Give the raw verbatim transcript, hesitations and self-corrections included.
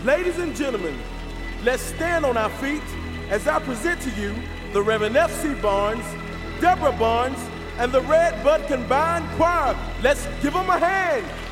Ladies and gentlemen, let's stand on our feet as I present to you the Reverend F C Barnes, Deborah Barnes, and the Red Bud Combined Choir. Let's give them a hand.